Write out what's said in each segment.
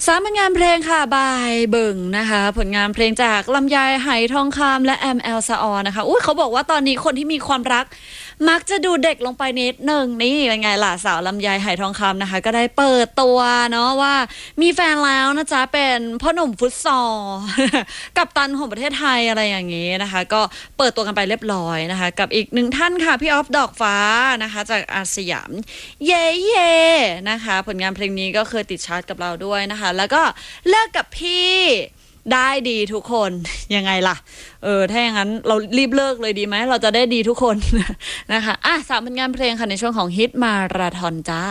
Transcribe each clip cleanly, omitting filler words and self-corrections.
สามผลงานเพลงค่ะบายเบิ่งนะคะผลงานเพลงจากลำไยไหทองคำและแอมแอลซาออนะคะเขาบอกว่าตอนนี้คนที่มีความรักมักจะดูเด็กลงไปนิดหนึ่งนี่เป็นไงล่ะสาวลำไยไหทองคำนะคะก็ได้เปิดตัวเนาะว่ามีแฟนแล้วนะจ๊ะเป็นพ่อหนุ่มฟุตซอล กัปตันของประเทศไทยอะไรอย่างนี้นะคะก็เปิดตัวกันไปเรียบร้อยนะคะกับอีกหนึ่งท่านค่ะพี่ออฟดอกฟ้านะคะจากอาสยามเย่เย่นะคะผลงานเพลงนี้ก็เคยติดชาร์ตกับเราด้วยนะคะแล้วก็เลิกกับพี่ได้ดีทุกคนยังไงล่ะถ้าอย่างนั้นเรารีบเลิกเลยดีไหมเราจะได้ดีทุกคนนะคะสามผลงานเพลงค่ะในช่วงของฮิตมาราธอนจ้า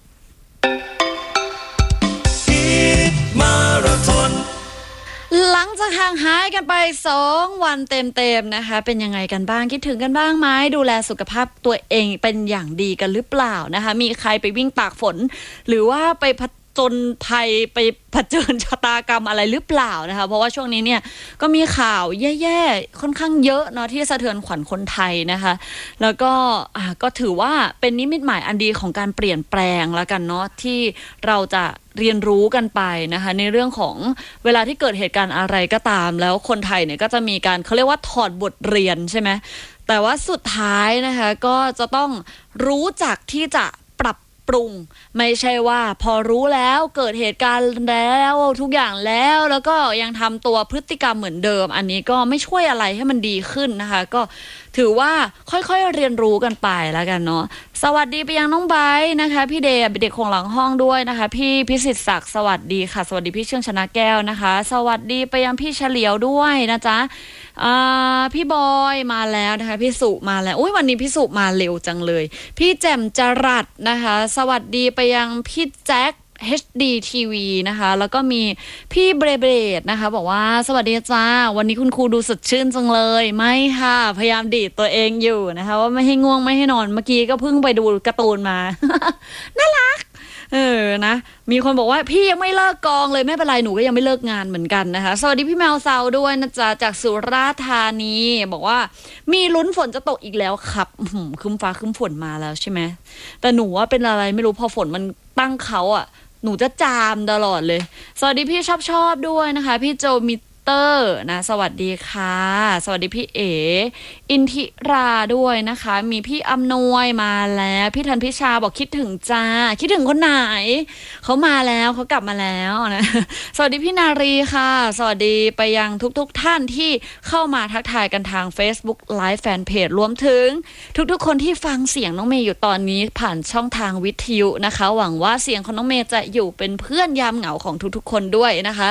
ฮิตมาราธอนหลังจากห่างหายกันไป2 วันเต็มๆนะคะเป็นยังไงกันบ้างคิดถึงกันบ้างไหมดูแลสุขภาพตัวเองเป็นอย่างดีกันหรือเปล่านะคะมีใครไปวิ่งตากฝนหรือว่าไปจนภัยไปเผชิญชะตากรรมอะไรหรือเปล่านะคะเพราะว่าช่วงนี้เนี่ยก็มีข่าวแย่ๆค่อนข้างเยอะเนาะที่สะเทือนขวัญคนไทยนะคะแล้วก็ถือว่าเป็นนิมิตหมายอันดีของการเปลี่ยนแปลงแล้วกันเนาะที่เราจะเรียนรู้กันไปนะคะในเรื่องของเวลาที่เกิดเหตุการณ์อะไรก็ตามแล้วคนไทยเนี่ยก็จะมีการเขาเรียกว่าถอดบทเรียนใช่ไหมแต่ว่าสุดท้ายนะคะก็จะต้องรู้จักที่จะปรุงไม่ใช่ว่าพอรู้แล้วเกิดเหตุการณ์แล้วทุกอย่างแล้วก็ยังทำตัวพฤติกรรมเหมือนเดิมอันนี้ก็ไม่ช่วยอะไรให้มันดีขึ้นนะคะก็ถือว่าค่อยๆเรียนรู้กันไปแล้วกันเนาะสวัสดีไปยังน้องไบร์ทนะคะพี่เดย์เด็กของหลังห้องด้วยนะคะพี่พิสิทธิ์ศักดิ์สวัสดีค่ะสวัสดีพี่เชื่องชนะแก้วนะคะสวัสดีไปยังพี่เฉลียวด้วยนะจ๊ะพี่บอยมาแล้วนะคะพี่สุมาแล้ววันนี้พี่สุมาเร็วจังเลยพี่แจ่มจรัสนะคะสวัสดีไปยังพี่แจ็คHD TV นะคะแล้วก็มีพี่เบรดนะคะบอกว่าสวัสดีจ้าวันนี้คุณครูดูสดชื่นจังเลยไม่ค่ะพยายามดีดตัวเองอยู่นะคะว่าไม่ให้ง่วงไม่ให้นอนเมื่อกี้ก็เพิ่งไปดูการ์ตูนมา น่ารักนะมีคนบอกว่าพี่ยังไม่เลิกกองเลยไม่เป็นไรหนูก็ยังไม่เลิกงานเหมือนกันนะคะสวัสดีพี่แมวเซาด้วยนะจ๊ะจากสุราษฎร์ธานีบอกว่ามีลุ้นฝนจะตกอีกแล้วครับครึ้มฟ้าครึ้มฝนมาแล้วใช่ไหมแต่หนูว่าเป็นอะไรไม่รู้พอฝนมันตั้งเขาหนูจะจามตลอดเลยสวัสดีพี่ชอบด้วยนะคะพี่โจมิเตอร์นะสวัสดีค่ะสวัสดีพี่เออินทิราด้วยนะคะมีพี่อำนวยมาแล้วพี่ธันพิชาบอกคิดถึงจ้าคิดถึงคนไหนเขามาแล้วเขากลับมาแล้วนะสวัสดีพี่นารีค่ะสวัสดีไปยังทุกท่านที่เข้ามาทักทายกันทาง Facebook Live Fanpage รวมถึงทุกคนที่ฟังเสียงน้องเมย์อยู่ตอนนี้ผ่านช่องทางวิทยุนะคะหวังว่าเสียงของน้องเมย์จะอยู่เป็นเพื่อนยามเหงาของทุกคนด้วยนะคะ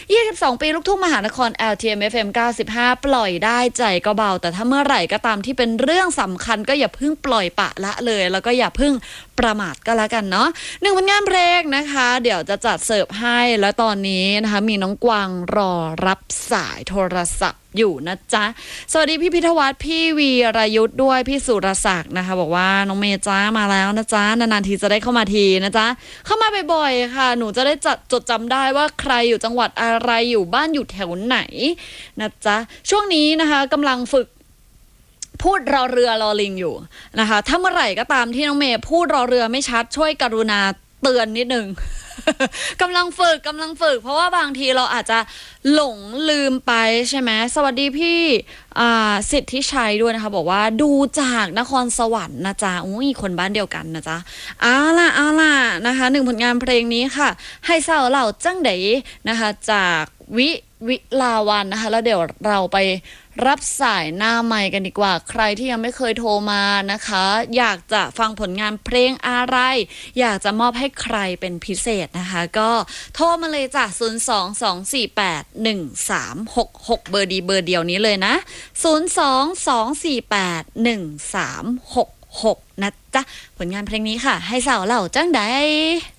22 ปีลูกทุ่งมหานคร LTM FM 95 ปล่อยได้ใจก็เบาแต่ถ้าเมื่อไหร่ก็ตามที่เป็นเรื่องสำคัญก็อย่าเพิ่งปล่อยปะละเลยแล้วก็อย่าเพิ่งประมาทก็แล้วกันเนาะ1 ผลงานเพลงนะคะเดี๋ยวจะจัดเสิร์ฟให้แล้วตอนนี้นะคะมีน้องกวางรอรับสายโทรศัพท์อยู่นะจ๊ะสวัสดีพี่พิทวัฒน์พี่วีรยุทธ์ด้วยพี่สุรศักดิ์นะคะบอกว่าน้องเมย์จ้ามาแล้วนะจ๊ะนานๆทีจะได้เข้ามาทีนะจ๊ะเข้ามาบ่อยๆค่ะหนูจะได้จดจำได้ว่าใครอยู่จังหวัดอะไรอยู่บ้านอยู่แถวไหนนะจ๊ะช่วงนี้นะคะกำลังฝึกพูดรอเรือรอลิงอยู่นะคะถ้าเมื่อไหร่ก็ตามที่น้องเมย์พูดรอเรือไม่ชัดช่วยกรุณาเตือนนิดนึง กำลังฝึกเพราะว่าบางทีเราอาจจะหลงลืมไปใช่ไหมสวัสดีพี่สิทธิชัยด้วยนะคะบอกว่าดูจากนครสวรรค์นะจ๊ะคนบ้านเดียวกันนะจ๊ะเอาล่ะนะคะ1 ผลงานเพลงนี้ค่ะให้เศร้าเหล่าจังไดนะคะจากวิลาวันนะคะแล้วเดี๋ยวเราไปรับสายหน้าไมค์กันดีกว่าใครที่ยังไม่เคยโทรมานะคะอยากจะฟังผลงานเพลงอะไรอยากจะมอบให้ใครเป็นพิเศษนะคะก็โทรมาเลยจ้ะ022481366เบอร์เดียวนี้เลยนะ022481366นะจ๊ะผลงานเพลงนี้ค่ะให้สาวเหล่าจังใด